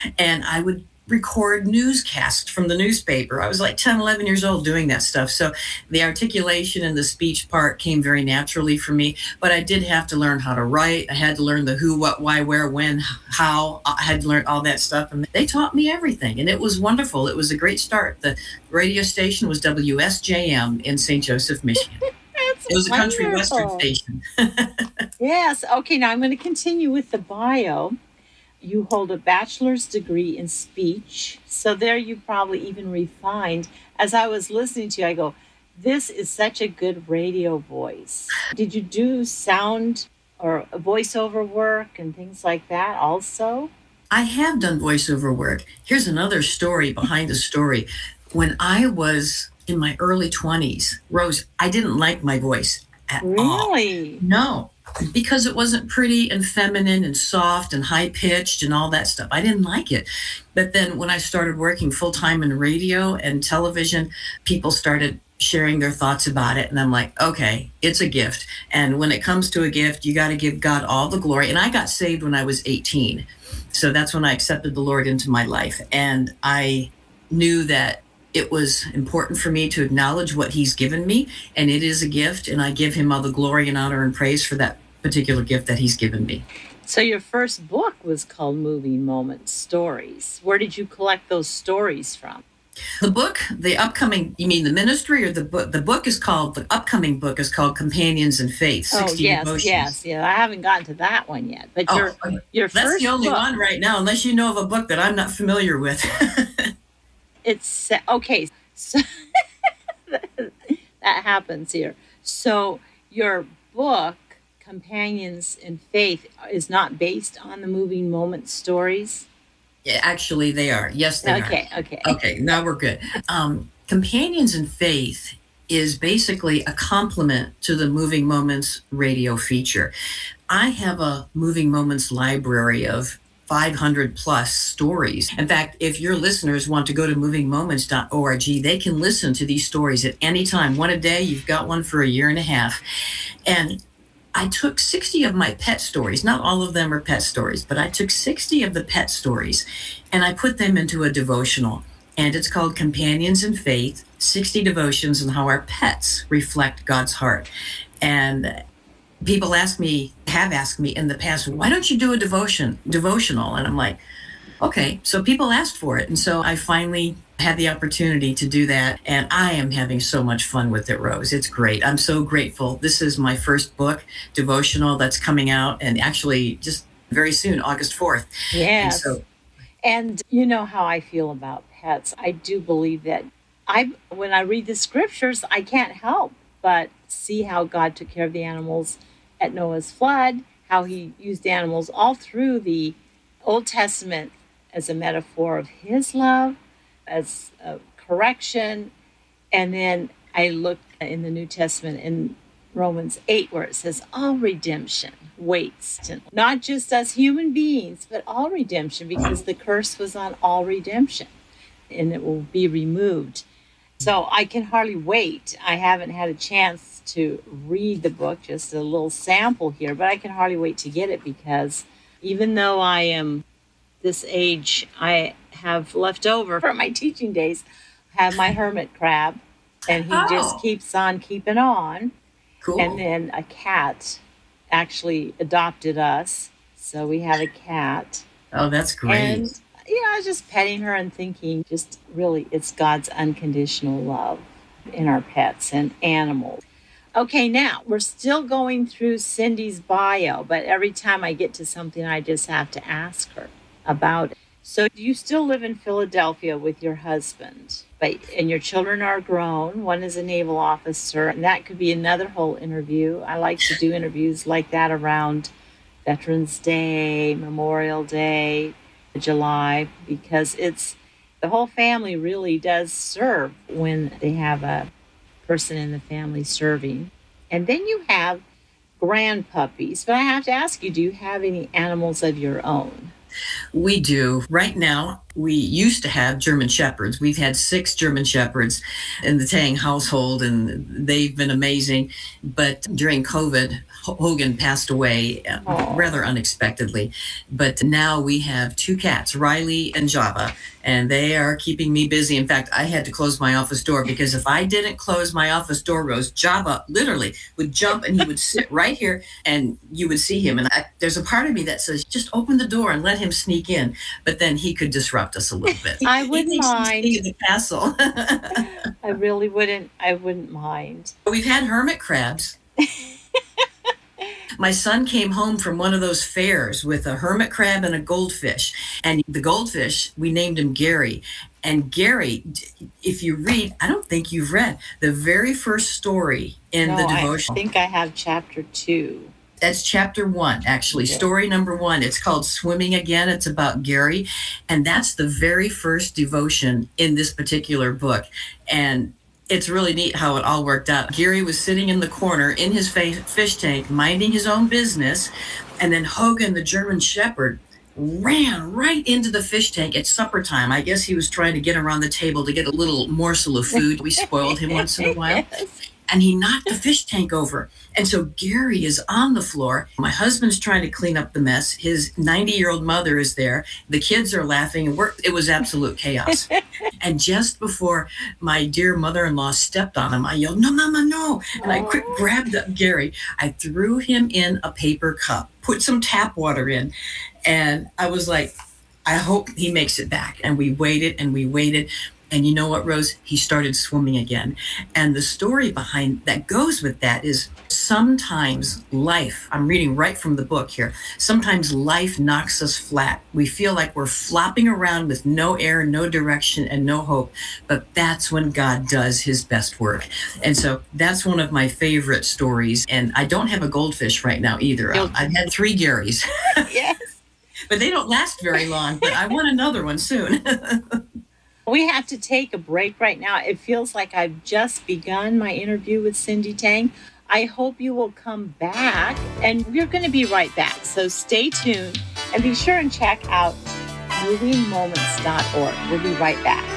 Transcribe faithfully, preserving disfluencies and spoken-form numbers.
and I would record newscasts from the newspaper. I was like ten, eleven years old doing that stuff. So the articulation and the speech part came very naturally for me, but I did have to learn how to write. I had to learn the who, what, why, where, when, how. I had to learn all that stuff, and they taught me everything, and it was wonderful. It was a great start. The radio station was W S J M in Saint Joseph, Michigan. That's It was a country wonderful. western station. Yes. Okay, now I'm going to continue with the bio. You hold a bachelor's degree in speech. So there you probably even refined. As I was listening to you, I go, this is such a good radio voice. Did you do sound or voiceover work and things like that also? I have done voiceover work. Here's another story behind the story. When I was in my early twenties, Rose, I didn't like my voice at all. Really? No, because it wasn't pretty and feminine and soft and high pitched and all that stuff. I didn't like it. But then when I started working full time in radio and television, people started sharing their thoughts about it. And I'm like, okay, it's a gift. And when it comes to a gift, you got to give God all the glory. And I got saved when I was eighteen. So that's when I accepted the Lord into my life. And I knew that it was important for me to acknowledge what he's given me, and it is a gift, and I give him all the glory and honor and praise for that particular gift that he's given me. So your first book was called Moving Moments Stories. Where did you collect those stories from? The book, the upcoming, you mean the ministry or the book? The book is called, the upcoming book is called Companions in Faith, sixty oh, yes, Devotions. yes, yeah. I haven't gotten to that one yet. But Oh, your, your that's first the only book, one right now, unless you know of a book that I'm not familiar with. it's, okay, so that happens here. So your book, Companions in Faith, is not based on the Moving Moments stories? Yeah, actually, they are. Yes, they Okay, are. okay. Okay, now we're good. Um, Companions in Faith is basically a complement to the Moving Moments radio feature. I have a Moving Moments library of five hundred plus stories. In fact, if your listeners want to go to moving moments dot org, they can listen to these stories at any time. One a day, you've got one for a year and a half. And I took sixty of my pet stories. Not all of them are pet stories, but I took sixty of the pet stories and I put them into a devotional. And it's called Companions in Faith, sixty Devotions on How Our Pets Reflect God's Heart. And people ask me, have asked me in the past, why don't you do a devotion, devotional? And I'm like, okay. So people asked for it. And so I finally had the opportunity to do that. And I am having so much fun with it, Rose. It's great. I'm so grateful. This is my first book, devotional, that's coming out. And actually just very soon, August fourth. Yes. And so, and you know how I feel about pets. I do believe that I, when I read the scriptures, I can't help but see how God took care of the animals at Noah's flood, how he used animals all through the Old Testament as a metaphor of his love, as a correction. And then I look in the New Testament in Romans eight, where it says all redemption waits, not just as human beings, but all redemption, because the curse was on all redemption and it will be removed. So I can hardly wait. I haven't had a chance to read the book, just a little sample here, but I can hardly wait to get it, because even though I am this age, I have left over from my teaching days, have my hermit crab, and he Oh. just keeps on keeping on. cool. And then a cat actually adopted us. So we have a cat. Oh, that's great. And, you know, I was just petting her and thinking, just really, it's God's unconditional love in our pets and animals. Okay, now we're still going through Cindy's bio, but every time I get to something, I just have to ask her about it. So you still live in Philadelphia with your husband, but and your children are grown. One is a naval officer, and that could be another whole interview. I like to do interviews like that around Veterans Day, Memorial Day, July, because it's the whole family really does serve when they have a person in the family serving. And then you have grand puppies. But I have to ask you, do you have any animals of your own? We do. Right now, we used to have German Shepherds. We've had six German Shepherds in the Tang household, and they've been amazing. But during COVID, Hogan passed away uh, Oh. rather unexpectedly. But now we have two cats, Riley and Java, and they are keeping me busy. In fact, I had to close my office door because if I didn't close my office door, Rose, Java literally would jump and he would sit right here and you would see him. And I, there's a part of me that says, just open the door and let him sneak in. But then he could disrupt us a little bit. I He wouldn't thinks he's mind. king of the castle. I really wouldn't. I wouldn't mind. We've had hermit crabs. My son came home from one of those fairs with a hermit crab and a goldfish. And the goldfish, we named him Gary. And Gary, if you read, I don't think you've read the very first story in No, the I devotion. think I have chapter two. That's chapter one, actually. Okay. Story number one. It's called Swimming Again. It's about Gary. And that's the very first devotion in this particular book. And it's really neat how it all worked out. Gary was sitting in the corner in his fa- fish tank, minding his own business. And then Hogan, the German Shepherd, ran right into the fish tank at supper time. I guess he was trying to get around the table to get a little morsel of food. We spoiled him once in a while. And he knocked the fish tank over. And so Gary is on the floor. My husband's trying to clean up the mess. His ninety-year-old mother is there. The kids are laughing. And we're, it was absolute chaos. And just before my dear mother-in-law stepped on him, I yelled, "No, Mama, no." And I quick grabbed up Gary. I threw him in a paper cup, put some tap water in. And I was like, I hope he makes it back. And we waited and we waited. And you know what, Rose? He started swimming again. And the story behind that goes with that is sometimes life, I'm reading right from the book here, sometimes life knocks us flat. We feel like we're flopping around with no air, no direction, and no hope. But that's when God does his best work. And so that's one of my favorite stories. And I don't have a goldfish right now either. You'll- I've had three Garys, Yes. but they don't last very long. But I want another one soon. We have to take a break right now. It feels like I've just begun my interview with Cindy Tang. I hope you will come back, and we're going to be right back. So stay tuned and be sure and check out moving moments dot org. We'll be right back.